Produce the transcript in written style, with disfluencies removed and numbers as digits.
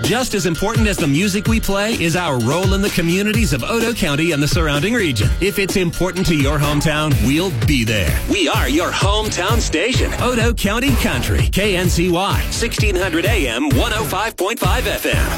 Just as important as the music we play is our role in the communities of Otoe County and the surrounding region. If it's important to your hometown, we'll be there. We are your hometown station, Otoe County Country, KNCY, 1600 AM, 105.5 FM.